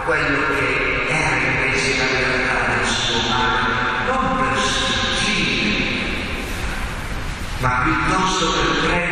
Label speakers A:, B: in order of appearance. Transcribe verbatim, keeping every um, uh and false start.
A: quello che era invece la realtà del suo male, non per sfuggire, ma piuttosto per prendere